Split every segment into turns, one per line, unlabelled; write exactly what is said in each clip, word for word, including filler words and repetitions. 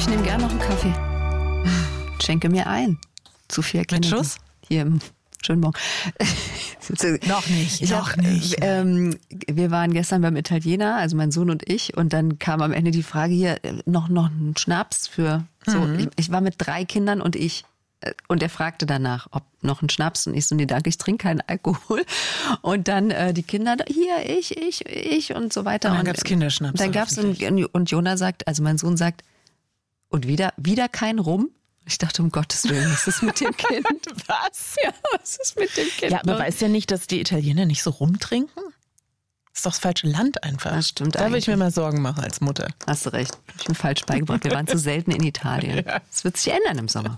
nehme gerne noch einen Kaffee. Schenke mir ein. Zu viel
Mit Schuss?
Hier im Schönen Morgen.
Noch nicht,
ich
noch
hab,
nicht.
Ähm, wir waren gestern beim Italiener, also mein Sohn und ich, und dann kam am Ende die Frage hier, noch, noch ein Schnaps für so. Mhm. Ich, ich war mit drei Kindern und ich. Und er fragte danach, ob noch ein Schnaps. Und ich so, nee, danke, ich trinke keinen Alkohol. Und dann äh, die Kinder, hier, ich, ich, ich und so weiter.
Und dann gab es Kinderschnaps.
Dann gab es, und Jonah sagt, also mein Sohn sagt, und wieder, wieder kein Rum? Ich dachte, um Gottes Willen, was ist mit dem Kind?
Was?
Ja, was ist mit dem Kind?
Ja, aber weißt du ja nicht, dass die Italiener nicht so rumtrinken? Das ist doch das falsche Land einfach.
Das stimmt
Da würde ich mir mal Sorgen machen als Mutter.
Hast du recht. Hab ich mir falsch beigebracht. Wir waren zu selten in Italien. Das wird sich ändern im Sommer.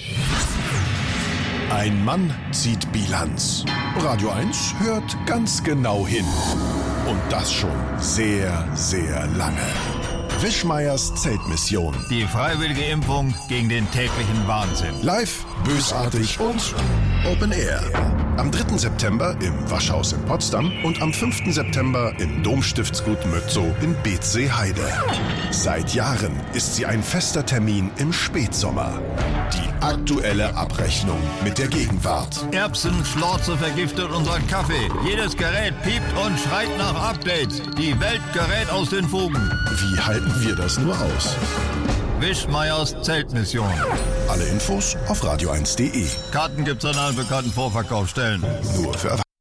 Ein Mann zieht Bilanz. Radio eins hört ganz genau hin. Und das schon sehr, sehr lange. Wischmeiers Zeltmission.
Die freiwillige Impfung gegen den täglichen Wahnsinn.
Live, bösartig und Open Air. Am dritten September im Waschhaus in Potsdam und am fünften September im Domstiftsgut Mötzow in Beetzsee-Heide. Seit Jahren ist sie ein fester Termin im Spätsommer. Die aktuelle Abrechnung mit der Gegenwart.
Erbsenschlorze vergiftet unseren Kaffee. Jedes Gerät piept und schreit nach Updates. Die Welt gerät aus den Fugen.
Wie halten wir das nur aus?
Wischmeiers Zeltmission.
Alle Infos auf radio eins punkt de.
Karten gibt's an allen bekannten Vorverkaufsstellen.
Nur für Erwachsene.